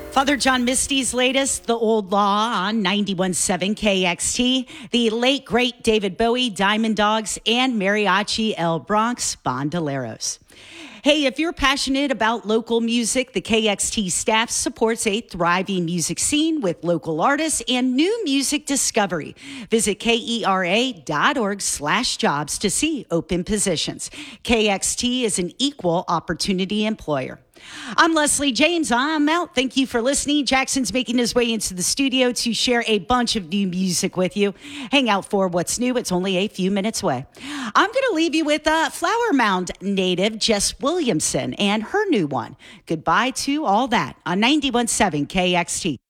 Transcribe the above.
Father John Misty's latest, The Old Law on 91.7 KXT. The late, great David Bowie, Diamond Dogs, and Mariachi El Bronx Bandoleros. Hey, if you're passionate about local music, the KXT staff supports a thriving music scene with local artists and new music discovery. Visit kera.org/jobs to see open positions. KXT is an equal opportunity employer. I'm Leslie James. I'm out. Thank you for listening. Jackson's making his way into the studio to share a bunch of new music with you. Hang out for what's new. It's only a few minutes away. I'm going to leave you with Flower Mound native Jess Williamson and her new one. Goodbye to all that on 91.7 KXT.